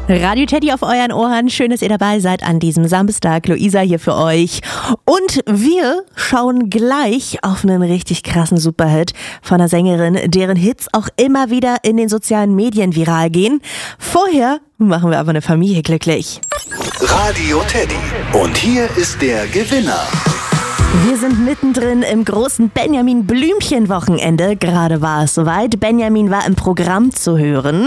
Radio Teddy auf euren Ohren. Schön, dass ihr dabei seid an diesem Samstag. Luisa hier für euch. Und wir schauen gleich auf einen richtig krassen Superhit von einer Sängerin, deren Hits auch immer wieder in den sozialen Medien viral gehen. Vorher machen wir aber eine Familie glücklich. Radio Teddy. Und hier ist der Gewinner. Wir sind mittendrin im großen Benjamin Blümchen-Wochenende. Gerade war es soweit. Benjamin war im Programm zu hören.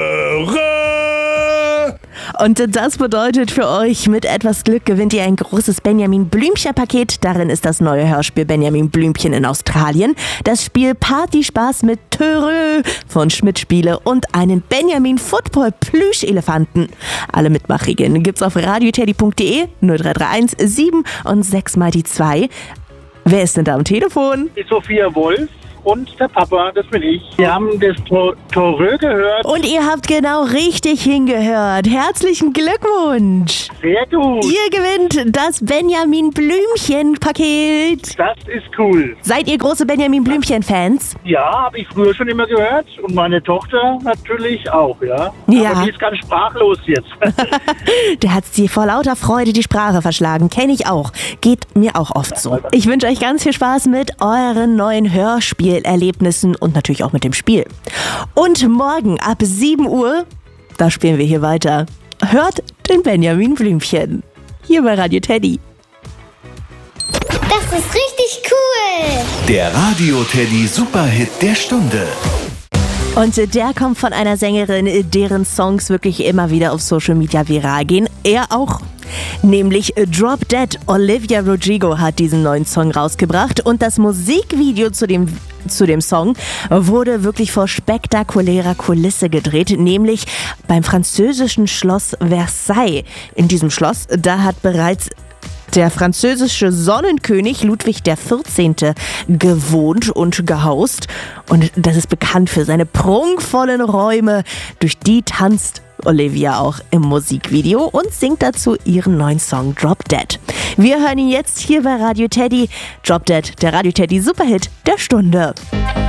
Und das bedeutet für euch, mit etwas Glück gewinnt ihr ein großes Benjamin Blümchen-Paket. Darin ist das neue Hörspiel Benjamin Blümchen in Australien, das Spiel Partyspaß mit Törö von Schmidt Spiele und einen Benjamin Football Plüschelefanten. Alle Mitmachregeln gibt's auf radioteddy.de 0331 7 und 6 mal die 2. Wer ist denn da am Telefon? Die Sophia Wolf und der Papa, das bin ich. Wir haben das Törö gehört. Und ihr habt genau richtig hingehört. Herzlichen Glückwunsch. Sehr gut. Ihr gewinnt das Benjamin Blümchen-Paket. Das ist cool. Seid ihr große Benjamin Blümchen-Fans? Ja, habe ich früher schon immer gehört. Und meine Tochter natürlich auch, ja. Ja. Aber die ist ganz sprachlos jetzt. Der hat sie vor lauter Freude die Sprache verschlagen. Kenne ich auch. Geht mir auch oft so. Ich wünsche euch ganz viel Spaß mit euren neuen Hörspielerlebnissen und natürlich auch mit dem Spiel. Und morgen ab 7 Uhr, da spielen wir hier weiter. Hört den Benjamin Blümchen. Hier bei Radio Teddy. Das ist richtig cool. Der Radio Teddy Superhit der Stunde. Und der kommt von einer Sängerin, deren Songs wirklich immer wieder auf Social Media viral gehen. Er auch. Nämlich Drop Dead. Olivia Rodrigo hat diesen neuen Song rausgebracht und das Musikvideo zu dem Song wurde wirklich vor spektakulärer Kulisse gedreht, nämlich beim französischen Schloss Versailles. In diesem Schloss, da hat bereits der französische Sonnenkönig Ludwig XIV. Gewohnt und gehaust. Und das ist bekannt für seine prunkvollen Räume. Durch die tanzt Olivia auch im Musikvideo und singt dazu ihren neuen Song Drop Dead. Wir hören ihn jetzt hier bei Radio Teddy. Drop Dead, der Radio Teddy Superhit der Stunde.